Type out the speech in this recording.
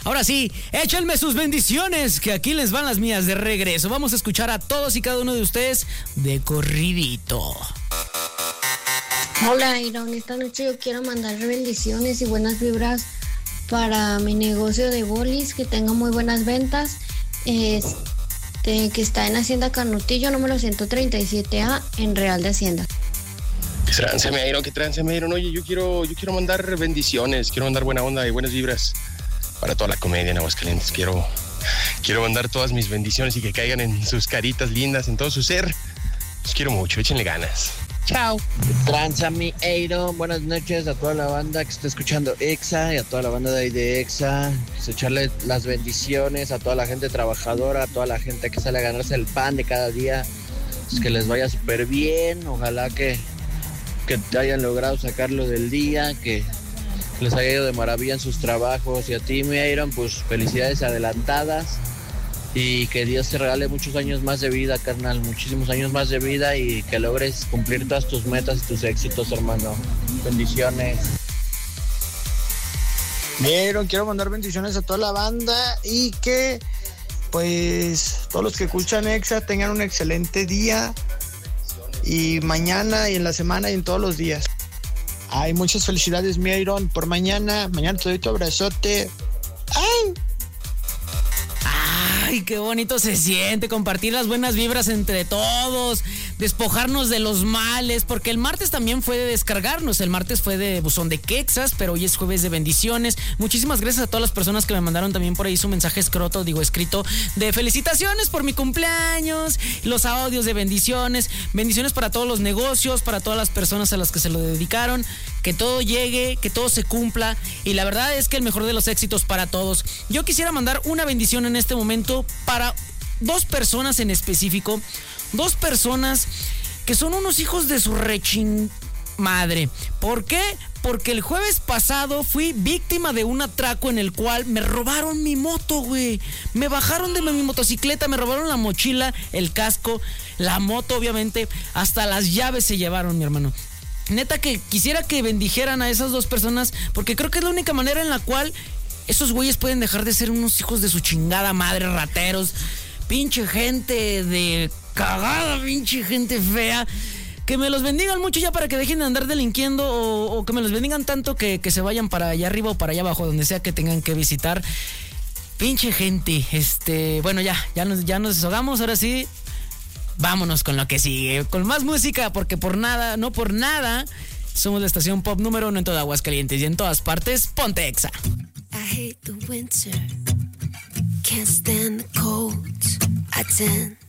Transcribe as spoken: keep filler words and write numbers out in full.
Ahora sí, échenme sus bendiciones, que aquí les van las mías de regreso. Vamos a escuchar a todos y cada uno de ustedes de corridito. Hola, Iron. Esta noche yo quiero mandar bendiciones y buenas vibras para mi negocio de bolis, que tenga muy buenas ventas. Este, que está en Hacienda Canutillo, número ciento treinta y siete A, en Real de Hacienda. Que trance, me Iron, que trance, me Iron. Oye, yo quiero, yo quiero mandar bendiciones, quiero mandar buena onda y buenas vibras para toda la comedia en Aguascalientes. Quiero, quiero mandar todas mis bendiciones y que caigan en sus caritas lindas, en todo su ser. Los quiero mucho, échenle ganas. Chao. Tranza mi Eiro, buenas noches a toda la banda que está escuchando Exa y a toda la banda de ahí de Exa. Pues echarle las bendiciones a toda la gente trabajadora, a toda la gente que sale a ganarse el pan de cada día. Pues que les vaya súper bien, ojalá que, que hayan logrado sacarlo del día, que les haya ido de maravilla en sus trabajos. Y a ti mi Iron, pues felicidades adelantadas. Y que Dios te regale muchos años más de vida, carnal, muchísimos años más de vida y que logres cumplir todas tus metas y tus éxitos, hermano. Bendiciones. Pero quiero mandar bendiciones a toda la banda y que, pues, todos los que escuchan Exa tengan un excelente día y mañana y en la semana y en todos los días. Ay, muchas felicidades, mi Iron, por mañana. Mañana te doy tu abrazote. ¡Ay! Ay, qué bonito se siente compartir las buenas vibras entre todos, despojarnos de los males, porque el martes también fue de descargarnos, el martes fue de buzón de quexas, pero hoy es jueves de bendiciones. Muchísimas gracias a todas las personas que me mandaron también por ahí su mensaje escroto, digo escrito, de felicitaciones por mi cumpleaños, los audios de bendiciones, bendiciones para todos los negocios, para todas las personas a las que se lo dedicaron, que todo llegue, que todo se cumpla, y la verdad es que el mejor de los éxitos para todos. Yo quisiera mandar una bendición en este momento para dos personas en específico, dos personas que son unos hijos de su rechin madre. ¿Por qué? Porque el jueves pasado fui víctima de un atraco en el cual me robaron mi moto, güey. Me bajaron de mi motocicleta, me robaron la mochila, el casco, la moto, obviamente, hasta las llaves se llevaron, mi hermano. Neta que quisiera que bendijeran a esas dos personas, porque creo que es la única manera en la cual esos güeyes pueden dejar de ser unos hijos de su chingada madre, rateros, pinche gente de cagada, pinche gente fea. Que me los bendigan mucho ya para que dejen de andar delinquiendo, o, o que me los bendigan tanto que, que se vayan para allá arriba o para allá abajo, donde sea que tengan que visitar. Pinche gente, este, bueno, ya, ya nos, ya nos deshogamos, ahora sí. Vámonos con lo que sigue, con más música, porque por nada, no por nada, somos la estación pop número uno en toda Aguascalientes y en todas partes. Ponte Exa. I hate the winter, can't stand the cold. I tend